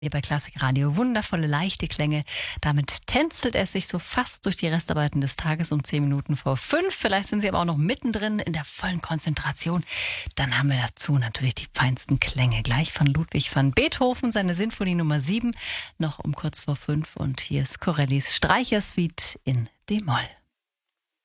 Hier bei Klassikradio wundervolle, leichte Klänge. Damit tänzelt es sich so fast durch die Restarbeiten des Tages um 10 Minuten vor 5. Vielleicht sind Sie aber auch noch mittendrin in der vollen Konzentration. Dann haben wir dazu natürlich die feinsten Klänge. Gleich von Ludwig van Beethoven, seine Sinfonie Nummer 7, noch um kurz vor 5. Und hier ist Corellis Streichersuite in D-Moll.